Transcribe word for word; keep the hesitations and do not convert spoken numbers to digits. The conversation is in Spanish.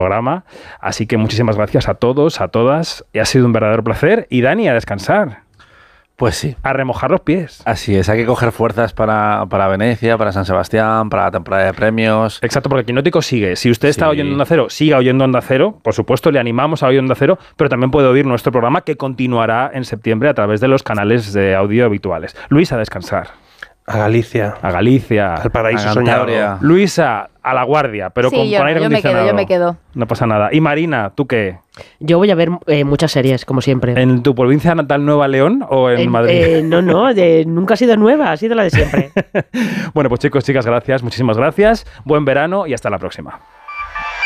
programa. Así que muchísimas gracias a todos, a todas. Y ha sido un verdadero placer. Y Dani, a descansar. Pues sí. A remojar los pies. Así es, hay que coger fuerzas para, para Venecia, para San Sebastián, para la temporada de premios. Exacto, porque Quinótico sigue. Si usted está Sí. oyendo Onda Cero, siga oyendo Onda Cero. Por supuesto, le animamos a oír Onda Cero, pero también puede oír nuestro programa que continuará en septiembre a través de los canales de audio habituales. Luis, a descansar. A Galicia. A Galicia. Al paraíso a soñado. Cantabria. Luisa, a La Guardia, pero Sí, con, yo con no, aire yo me quedo, acondicionado. yo me quedo. No pasa nada. Y Marina, ¿tú qué? Yo voy a ver eh, muchas series, como siempre. ¿En tu provincia natal Nueva León o en, En- Madrid? eh, no, no, de- nunca ha sido nueva, ha sido la de siempre. Bueno, pues chicos, chicas, gracias. Muchísimas gracias. Buen verano y hasta la próxima.